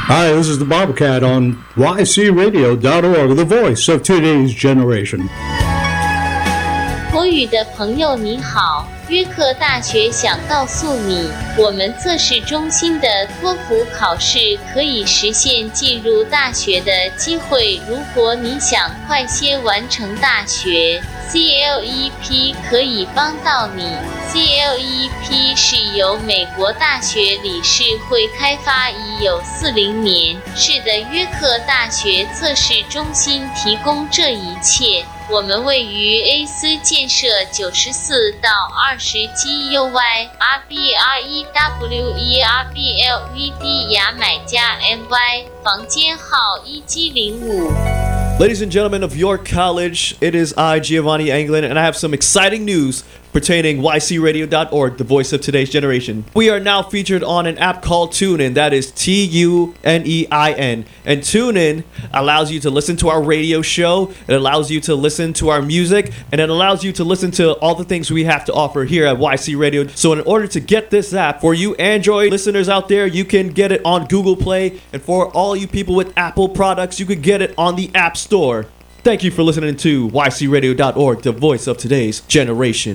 Hi, this is the Bobcat on ycradio.org, the voice of today's generation. 国语的朋友你好，约克大学想告诉你，我们测试中心的托福考试可以实现进入大学的机会。如果你想快些完成大学 ，CLEP 可以帮到你。CLEP 是由美国大学理事会开发，已有40年。是的，约克大学测试中心提供这一切。我们位于 A 斯建设94到20 GUY RBREWERBLVD 牙买加 MY 房间号1G05。 Ladies and gentlemen of York College, it is I, Giovanni Anglin, and I have some exciting news pertaining ycradio.org, the voice of today's generation. We are now featured on an app called TuneIn, that is TUNEIN. And TuneIn allows you to listen to our radio show, it allows you to listen to our music, and it allows you to listen to all the things we have to offer here at YC Radio. So in order to get this app, for you Android listeners out there, you can get it on Google Play, and for all you people with Apple products, you can get it on the App Store. Thank you for listening to ycradio.org, the voice of today's generation.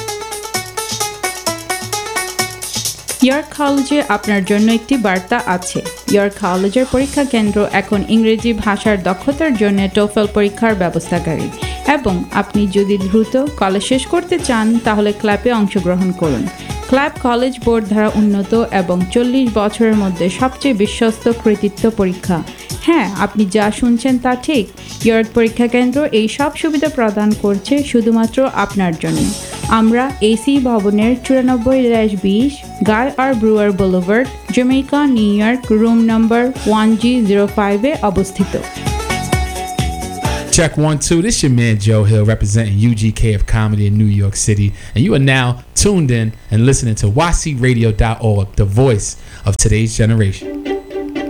York কলেজে আপনার জন্য একটি বার্তা আছে। York কলেজের পরীক্ষা কেন্দ্র এখন ইংরেজি ভাষার দক্ষতার জন্য টোফেল পরীক্ষার ব্যবস্থাকারী এবং আপনি যদি দ্রুত কলেজ শেষ করতে চান তাহলে ক্লাবে অংশগ্রহণ করুন। ক্লাব কলেজ বোর্ড দ্বারা উন্নত এবং 40 বছরের মধ্যে সবচেয়ে বিশ্বস্ত কৃতিত্ব পরীক্ষা। হ্যাঁ, আপনি যা শুনছেন তা ঠিক। ইয়র্ক পরীক্ষা কেন্দ্র এই সব সুবিধা প্রদান করছে শুধুমাত্র আপনার জন্য। আমরা এসি ভবনের 94-20 গাই আর ব্রুয়ার boulevard, Jamaica, new York, room number 1G05 এ অবস্থিত। Check 1 2. This your man Joe Hill representing UGKF Comedy in New York City, and you are now tuned in and listening to ycradio.org, the voice of today's generation.